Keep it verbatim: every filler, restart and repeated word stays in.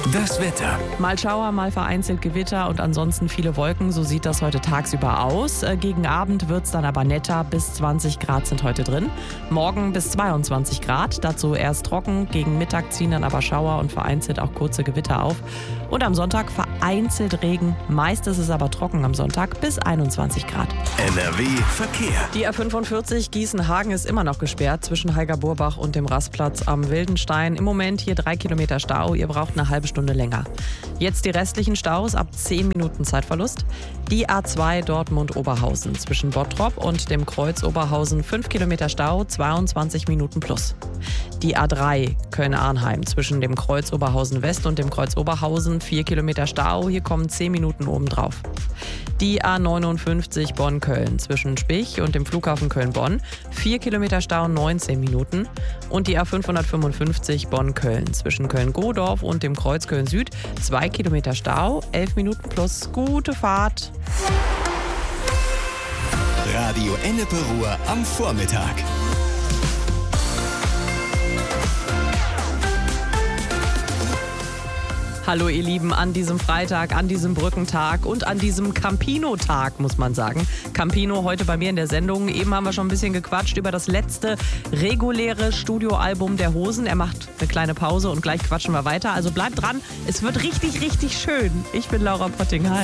Das Wetter. Mal Schauer, mal vereinzelt Gewitter und ansonsten viele Wolken. So sieht das heute tagsüber aus. Äh, Gegen Abend wird es dann aber netter. Bis zwanzig Grad sind heute drin. Morgen bis zweiundzwanzig Grad. Dazu erst trocken. Gegen Mittag ziehen dann aber Schauer und vereinzelt auch kurze Gewitter auf. Und am Sonntag vereinzelt Regen. Meist ist es aber trocken am Sonntag bis einundzwanzig Grad. N R W Verkehr. Die A fünfundvierzig Gießen-Hagen ist immer noch gesperrt zwischen Heiger-Burbach und dem Rastplatz am Wildenstein. Im Moment hier drei Kilometer Stau. Ihr braucht eine halbe Stunde länger. Jetzt die restlichen Staus ab zehn Minuten Zeitverlust. Die A zwei Dortmund-Oberhausen zwischen Bottrop und dem Kreuz Oberhausen fünf Kilometer Stau, zweiundzwanzig Minuten plus. Die A drei Köln-Arnheim zwischen dem Kreuz Oberhausen West und dem Kreuz Oberhausen vier Kilometer Stau. Hier kommen zehn Minuten obendrauf. Die A neunundfünfzig Bonn-Köln zwischen Spich und dem Flughafen Köln-Bonn vier Kilometer Stau, neunzehn Minuten. Und die A fünfhundertfünfundfünfzig Bonn-Köln zwischen Köln-Godorf und dem Kreuz Köln-Süd zwei Kilometer Stau, elf Minuten plus. Gute Fahrt. Radio Ennepe Ruhr am Vormittag. Hallo ihr Lieben, an diesem Freitag, an diesem Brückentag und an diesem Campino-Tag, muss man sagen. Campino heute bei mir in der Sendung. Eben haben wir schon ein bisschen gequatscht über das letzte reguläre Studioalbum der Hosen. Er macht eine kleine Pause und gleich quatschen wir weiter. Also bleibt dran, es wird richtig, richtig schön. Ich bin Laura Potting. Hi.